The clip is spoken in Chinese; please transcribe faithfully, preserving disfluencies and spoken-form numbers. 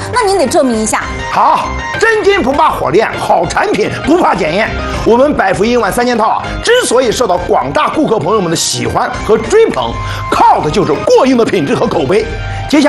那您得证明一下。 好，真金不怕火炼，好产品不怕检验。我们百福英晚三件套啊，之所以受到广大顾客朋友们的喜欢和追捧，靠的就是过硬的品质和口碑。接下来。